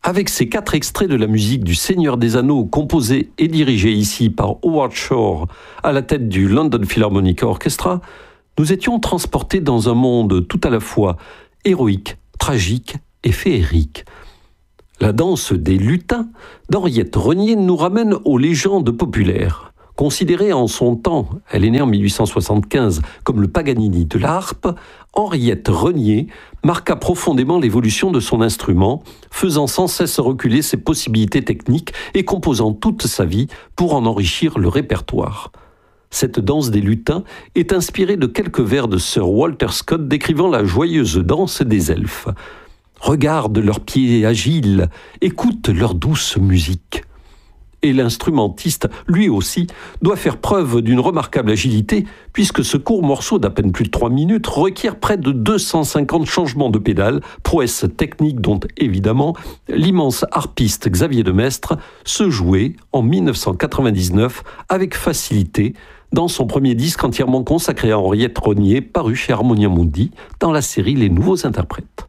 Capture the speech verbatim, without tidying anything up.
Avec ces quatre extraits de la musique du Seigneur des Anneaux, composée et dirigée ici par Howard Shore à la tête du London Philharmonic Orchestra, nous étions transportés dans un monde tout à la fois héroïque, tragique et féerique. La danse des lutins d'Henriette Renier nous ramène aux légendes populaires. Considérée en son temps, elle est née en mille huit cent soixante-quinze, comme le Paganini de la harpe, Henriette Renier marqua profondément l'évolution de son instrument, faisant sans cesse reculer ses possibilités techniques et composant toute sa vie pour en enrichir le répertoire. Cette danse des lutins est inspirée de quelques vers de Sir Walter Scott décrivant la joyeuse danse des elfes. Regarde leurs pieds agiles, écoute leur douce musique. Et l'instrumentiste, lui aussi, doit faire preuve d'une remarquable agilité, puisque ce court morceau d'à peine plus de trois minutes requiert près de deux cent cinquante changements de pédales, prouesse technique dont, évidemment, l'immense harpiste Xavier de Maistre se jouait en mille neuf cent quatre-vingt-dix-neuf avec facilité dans son premier disque entièrement consacré à Henriette Renier, paru chez Harmonia Mundi, dans la série Les Nouveaux Interprètes.